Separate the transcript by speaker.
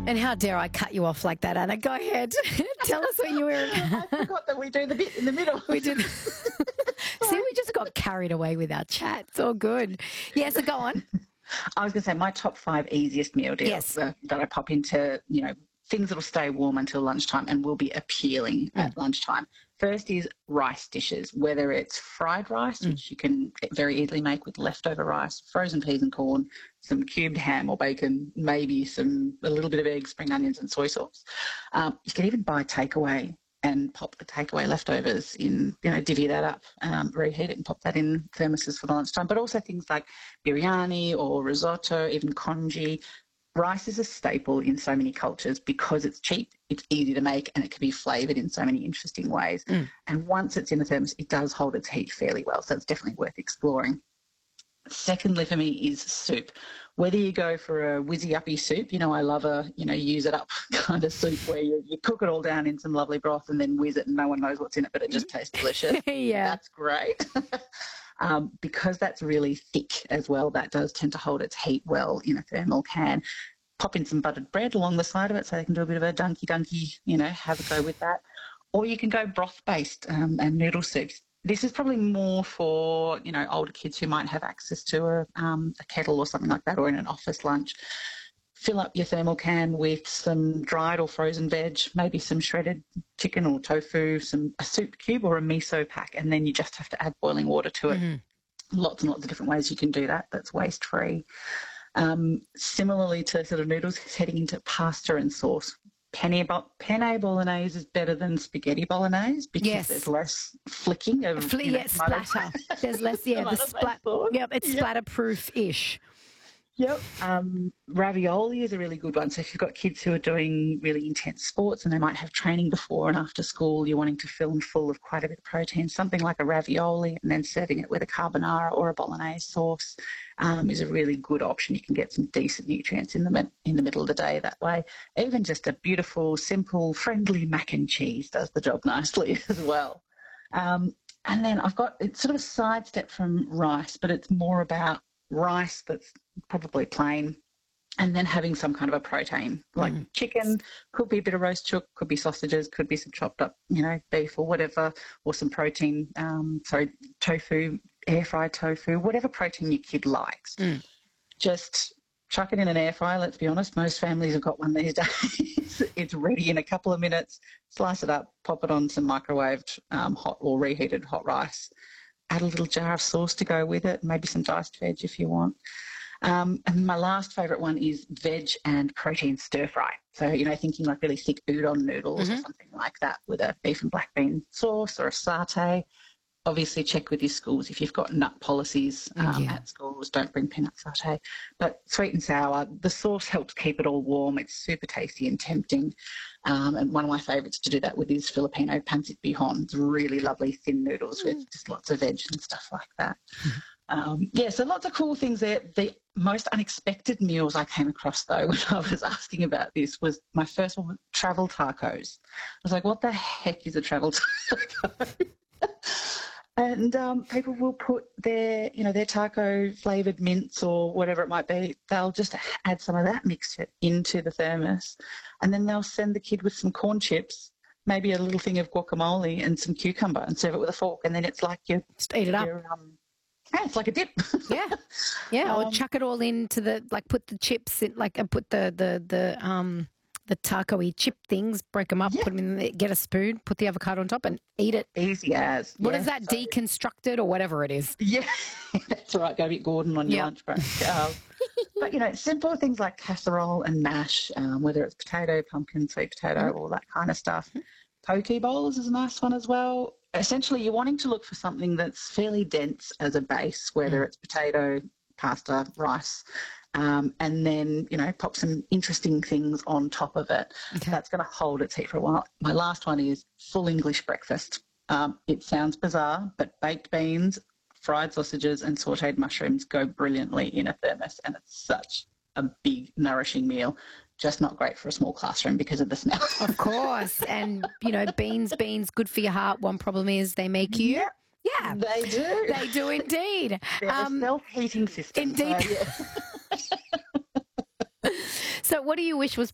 Speaker 1: And how dare I cut you off like that, Anna? Go ahead. Tell us when you were...
Speaker 2: I forgot that we do the bit in the middle.
Speaker 1: We did. See, we just got carried away with our chat. It's all good. Yeah, so go on.
Speaker 2: I was going to say my top 5 easiest meal deals that I pop into, things that will stay warm until lunchtime and will be appealing at lunchtime. First is rice dishes, whether it's fried rice, which you can very easily make with leftover rice, frozen peas and corn, some cubed ham or bacon, maybe a little bit of eggs, spring onions and soy sauce. You can even buy takeaway and pop the takeaway leftovers in, divvy that up, reheat it and pop that in thermoses for the lunchtime. But also things like biryani or risotto, even congee. Rice is a staple in so many cultures because it's cheap, it's easy to make, and it can be flavoured in so many interesting ways. And once it's in the thermos, it does hold its heat fairly well, so it's definitely worth exploring. Secondly for me is soup. Whether you go for a whizzy-uppy soup, I love a, use it up kind of soup where you cook it all down in some lovely broth and then whiz it and no one knows what's in it, but it just tastes delicious.
Speaker 1: Yeah.
Speaker 2: That's great. Because that's really thick as well, that does tend to hold its heat well in a thermal can. Pop in some buttered bread along the side of it so they can do a bit of a dunky, have a go with that. Or you can go broth-based and noodle soups. This is probably more for, older kids who might have access to a kettle or something like that, or in an office lunch. Fill up your thermal can with some dried or frozen veg, maybe some shredded chicken or tofu, a soup cube or a miso pack, and then you just have to add boiling water to it. Lots and lots of different ways you can do that. That's waste-free. Similarly to sort of noodles, heading into pasta and sauce. Penne bolognese is better than spaghetti bolognese because there's less flicking of
Speaker 1: splatter. There's less, it's splatter-proof-ish.
Speaker 2: Yep. Ravioli is a really good one. So if you've got kids who are doing really intense sports and they might have training before and after school, you're wanting to fill them full of quite a bit of protein, something like a ravioli and then serving it with a carbonara or a bolognese sauce is a really good option. You can get some decent nutrients in the middle of the day that way. Even just a beautiful, simple, friendly mac and cheese does the job nicely as well. And then it's sort of a sidestep from rice, but it's more about rice that's probably plain, and then having some kind of a protein like chicken, could be a bit of roast chook, could be sausages, could be some chopped up, beef or whatever, or some protein, tofu, air fried tofu, whatever protein your kid likes. Just chuck it in an air fryer. Let's be honest, most families have got one these days. It's ready in a couple of minutes. Slice it up, pop it on some microwaved hot or reheated hot rice. Add a little jar of sauce to go with it, maybe some diced veg if you want. And my last favourite one is veg and protein stir fry. So, thinking like really thick udon noodles or something like that with a beef and black bean sauce or a satay. Obviously check with your schools if you've got nut policies at schools, don't bring peanut satay. But sweet and sour, the sauce helps keep it all warm. It's super tasty and tempting. And one of my favourites to do that with is Filipino pancit bihon. It's really lovely thin noodles with just lots of veg and stuff like that. So lots of cool things there. The most unexpected meals I came across, though, when I was asking about this was my first one, travel tacos. I was like, what the heck is a travel taco? And people will put their taco flavoured mince or whatever it might be. They'll just add some of that mixture into the thermos, and then they'll send the kid with some corn chips, maybe a little thing of guacamole and some cucumber, and serve it with a fork. And then it's like
Speaker 1: just eat it up.
Speaker 2: It's like a dip.
Speaker 1: Or chuck it all into put the chips in, put the taco-y chip things, break them up, put them in there, get a spoon, put the avocado on top and eat it.
Speaker 2: Easy as.
Speaker 1: What is that, deconstructed or whatever it is?
Speaker 2: Yeah, that's right. Go a bit Gordon on your lunch break. But, simple things like casserole and mash, whether it's potato, pumpkin, sweet potato, all that kind of stuff. Poke bowls is a nice one as well. Essentially, you're wanting to look for something that's fairly dense as a base, whether it's potato, pasta, rice, and then, pop some interesting things on top of it. Okay. That's going to hold its heat for a while. My last one is full English breakfast. It sounds bizarre, but baked beans, fried sausages and sautéed mushrooms go brilliantly in a thermos, and it's such a big, nourishing meal. Just not great for a small classroom because of the smell.
Speaker 1: Of course. And, beans, good for your heart. One problem is they make you...
Speaker 2: Yep.
Speaker 1: Yeah.
Speaker 2: They do.
Speaker 1: They do indeed.
Speaker 2: They're a self-heating system.
Speaker 1: Indeed.
Speaker 2: So,
Speaker 1: So what do you wish was